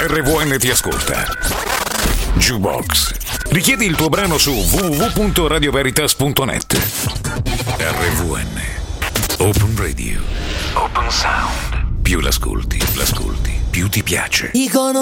RVN ti ascolta. Jukebox. Richiedi il tuo brano su www.radioveritas.net. RVN. Open Radio. Open Sound. Più l'ascolti, più ti piace. Dicono